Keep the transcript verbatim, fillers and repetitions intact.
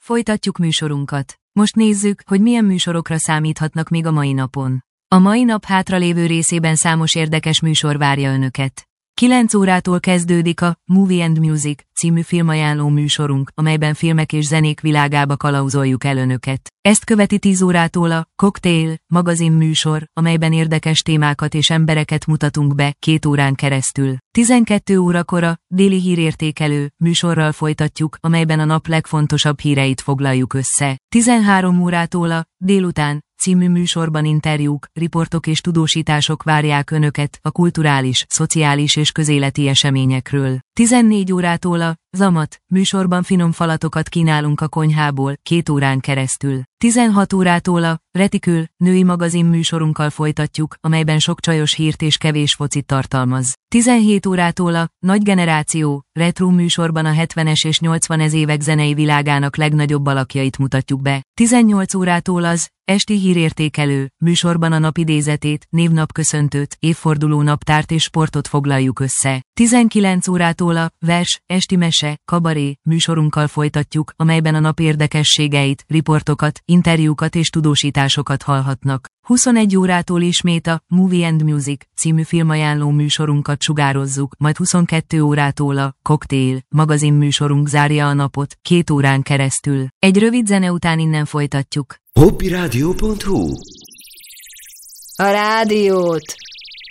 Folytatjuk műsorunkat. Most nézzük, hogy milyen műsorokra számíthatnak még a mai napon. A mai nap hátralévő részében számos érdekes műsor várja önöket. kilenc órától kezdődik a Movie and Music című filmajánló műsorunk, amelyben filmek és zenék világába kalauzoljuk el önöket. Ezt követi tíz órától a Cocktail magazin műsor, amelyben érdekes témákat és embereket mutatunk be két órán keresztül. tizenkét órakor a Déli hírértékelő műsorral folytatjuk, amelyben a nap legfontosabb híreit foglaljuk össze. tizenhárom órától a Délután című műsorban interjúk, riportok és tudósítások várják önöket a kulturális, szociális és közéleti eseményekről. tizennégy órától a Zamat műsorban finom falatokat kínálunk a konyhából két órán keresztül. tizenhat órától a Retikül női magazin műsorunkkal folytatjuk, amelyben sok csajos hírt és kevés focit tartalmaz. tizenhét órától a Nagy generáció retro műsorban a hetvenes és nyolcvanas évek zenei világának legnagyobb alakjait mutatjuk be. tizennyolc órától az Esti hírértékelő műsorban a napidézetét, névnapköszöntőt, évforduló naptárt és sportot foglaljuk össze. tizenkilenc órától a Vers, Esti mese, kabaré műsorunkkal folytatjuk, amelyben a nap érdekességeit, riportokat, interjúkat és tudósításokat hallhatnak. huszonegy órától ismét a Movie and Music című filmajánló műsorunkat sugározzuk, majd huszonkettő órától a Cocktail magazin műsorunk zárja a napot két órán keresztül. Egy rövid zene után innen folytatjuk. hopirádió pont hu A rádiót